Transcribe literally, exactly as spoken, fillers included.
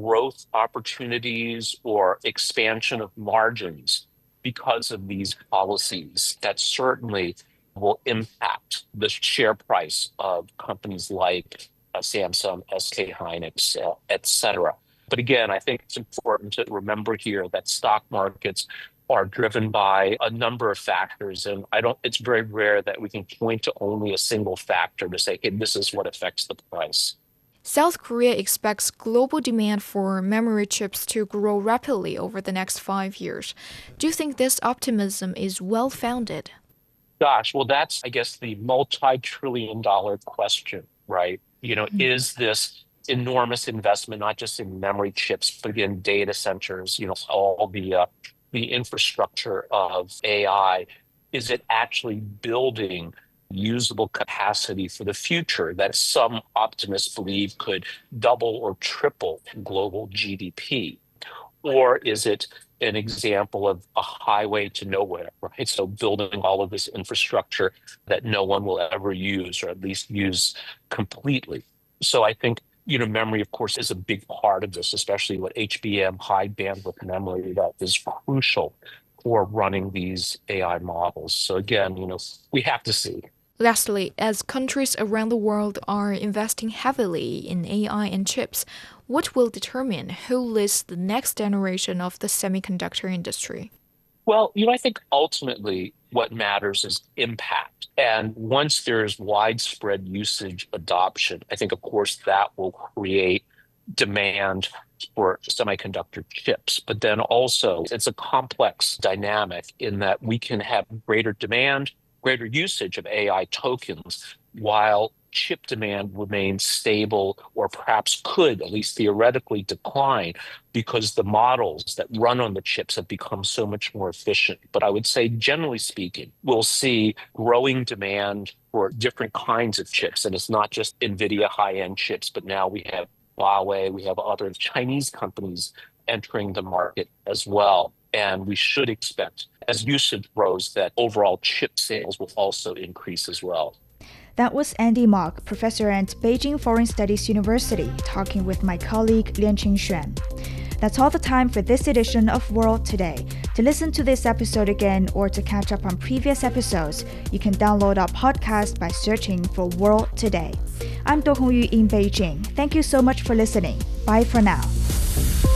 growth opportunities or expansion of margins because of these policies that certainly will impact the share price of companies like uh, Samsung, S K Hynix, uh, et cetera. But again, I think it's important to remember here that stock markets are driven by a number of factors. And I don't, it's very rare that we can point to only a single factor to say, hey, this is what affects the price. South Korea expects global demand for memory chips to grow rapidly over the next five years. Do you think this optimism is well-founded? Gosh, well, that's, I guess, the multi-trillion dollar question, right? You know, Mm. is this enormous investment, not just in memory chips, but in data centers, you know, all the uh, the infrastructure of A I, is it actually building usable capacity for the future that some optimists believe could double or triple global G D P? Or is it an example of a highway to nowhere, right? So building all of this infrastructure that no one will ever use, or at least use completely. So I think, you know, memory, of course, is a big part of this, especially with H B M, high bandwidth memory, that is crucial for running these A I models. So again, you know, we have to see. Lastly, as countries around the world are investing heavily in A I and chips, what will determine who leads the next generation of the semiconductor industry? Well, you know, I think ultimately what matters is impact. And once there's widespread usage adoption, I think, of course, that will create demand for semiconductor chips. But then also, it's a complex dynamic in that we can have greater demand, greater usage of A I tokens, while chip demand remains stable or perhaps could, at least theoretically, decline because the models that run on the chips have become so much more efficient. But I would say, generally speaking, we'll see growing demand for different kinds of chips. And it's not just NVIDIA high-end chips, but now we have Huawei, we have other Chinese companies entering the market as well. And we should expect, as usage grows, that overall chip sales will also increase as well. That was Andy Mok, professor at Beijing Foreign Studies University, talking with my colleague Lianqing Xuan. That's all the time for this edition of World Today. To listen to this episode again or to catch up on previous episodes, you can download our podcast by searching for World Today. I'm Do Hongyu in Beijing. Thank you so much for listening. Bye for now.